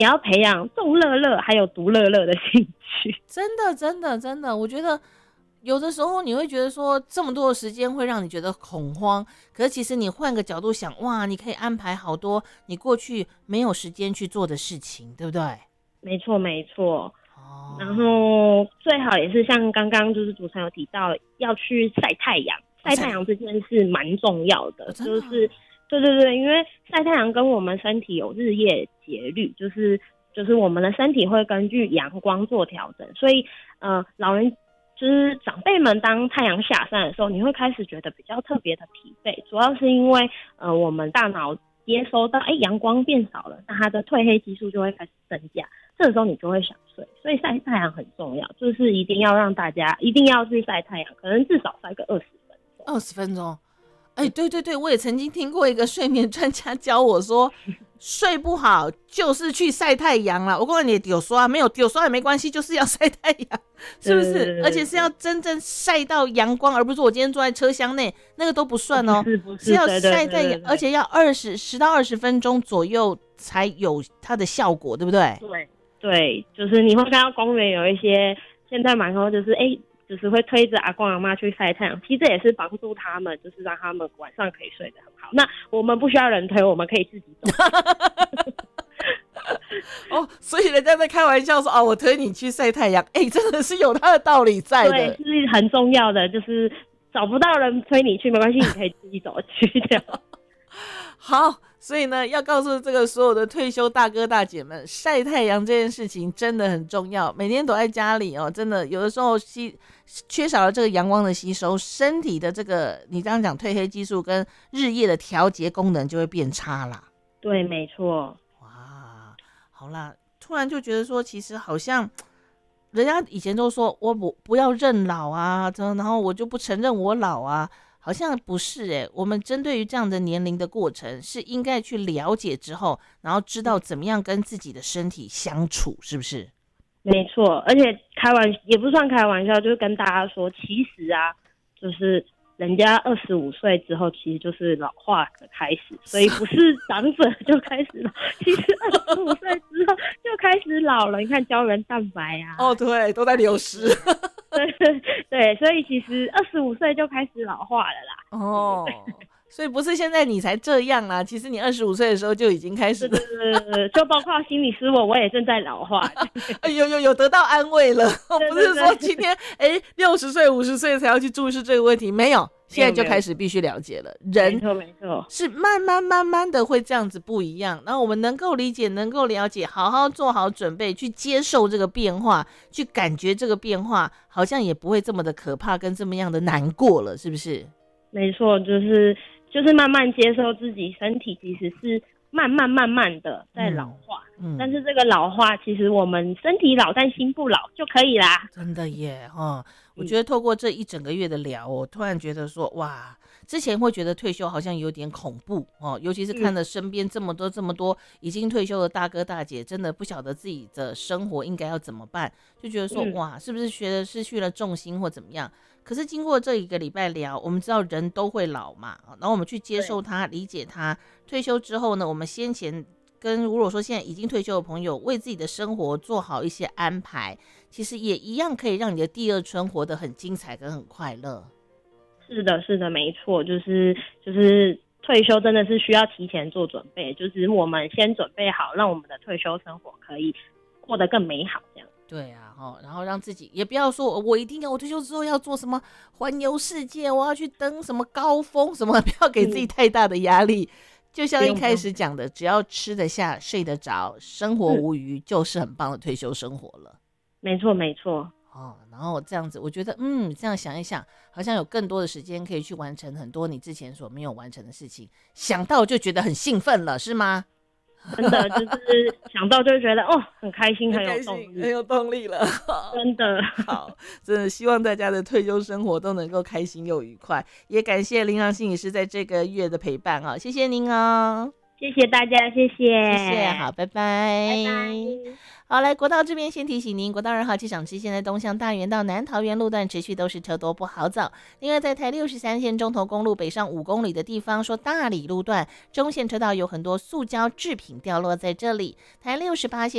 要培养众乐乐还有独乐乐的兴趣。 真的真的真的，我觉得有的时候你会觉得说这么多的时间会让你觉得恐慌，可是其实你换个角度想，哇，你可以安排好多你过去没有时间去做的事情，对不对？ 没错没错。 哦， 然后最好也是像刚刚就是主持人有提到要去晒太阳，晒太阳这件事蛮重要的， 真的啊就是对对对，因为晒太阳跟我们身体有日夜节律，就是我们的身体会根据阳光做调整，所以老人就是长辈们当太阳下山的时候，你会开始觉得比较特别的疲惫，主要是因为我们大脑接收到阳光变少了，那它的褪黑激素就会开始增加，这个时候你就会想睡，所以晒太阳很重要，就是一定要让大家一定要去晒太阳，可能至少晒个20分钟。 20分钟。哎，对对对，我也曾经听过一个睡眠专家教我说，睡不好就是去晒太阳啦。我告诉你，丢刷没有丢刷也没关系，就是要晒太阳，是不是？而且是要真正晒到阳光，而不是我今天坐在车厢内，那个都不算哦。是要晒太阳，而且要10到20分钟左右才有它的效果，对不对？ 对对，就是你会看到公园有一些现在蛮多就是就是会推着阿公阿嬷去晒太阳，其实这也是帮助他们，就是让他们晚上可以睡得很好。那我们不需要人推，我们可以自己走。 哦，所以人家在开玩笑说，哦，我推你去晒太阳，真的是有它的道理在的。 对，是很重要的，就是找不到人推你去没关系，你可以自己走去这样。 好，所以呢，要告诉这个所有的退休大哥大姐们，晒太阳这件事情真的很重要。每天躲在家里哦，真的有的时候缺少了这个阳光的吸收，身体的这个你刚刚讲褪黑激素跟日夜的调节功能就会变差啦。 对，没错。 哇，好啦，突然就觉得说，其实好像人家以前都说我不要认老啊，然后我就不承认我老啊。好像不是我们针对于这样的年龄的过程，是应该去了解之后，然后知道怎么样跟自己的身体相处，是不是？ 没错，而且也不算开玩笑，就是跟大家说，其实啊，就是人家25岁之后，其实就是老化的开始，所以不是长者就开始老，其实25岁之后就开始老了。你看胶原蛋白啊， 哦，对，都在流失。 对对，所以其实25岁就开始老化了啦。 哦，所以不是现在你才这样啦，其实你25岁的时候就已经开始了。 对，就包括心理师我也正在老化。 有得到安慰了，不是说今天60岁50岁才要去注视这个问题，没有，现在就开始必须了解了。人没错， 是慢慢的会这样子不一样，然后我们能够理解，能够了解，好好做好准备，去接受这个变化，去感觉这个变化，好像也不会这么的可怕，跟这么样的难过了，是不是？ 没错，就是慢慢接受自己身体其实是慢慢的在老化，但是这个老化其实我们身体老但心不老就可以啦。真的耶我觉得透过这一整个月的聊，我突然觉得说，哇，之前会觉得退休好像有点恐怖尤其是看了身边这么多已经退休的大哥大姐，真的不晓得自己的生活应该要怎么办，就觉得说，哇，是不是失去了重心或怎么样？可是经过这一个礼拜聊，我们知道人都会老嘛，然后我们去接受它，理解它。退休之后呢，我们先前跟如果说现在已经退休的朋友，为自己的生活做好一些安排，其实也一样可以让你的第二春活得很精彩跟很快乐。 是的，没错，就是退休真的是需要提前做准备，就是我们先准备好，让我们的退休生活可以过得更美好，这样。 对啊，然后让自己也不要说我一定要我退休之后要做什么环游世界，我要去登什么高峰什么，不要给自己太大的压力。就像一开始讲的，只要吃得下睡得着，生活无虞，就是很棒的退休生活了。 没错然后这样子我觉得这样想一想，好像有更多的时间可以去完成很多你之前所没有完成的事情，想到就觉得很兴奋了，是吗？ 真的就是想到就会觉得很开心，很有动力了。真的好，真的希望大家的退休生活都能够开心又愉快，也感谢林郎心理师在这个月的陪伴谢谢您谢谢大家，谢谢，好，拜拜。 拜拜。 好，来国道这边先提醒您，国道2号机场支线在东向大园到南桃园路段持续都是车多不好走。另外在台63线中投公路北上5公里的地方，说大里路段中线车道有很多塑胶制品掉落在这里。台68线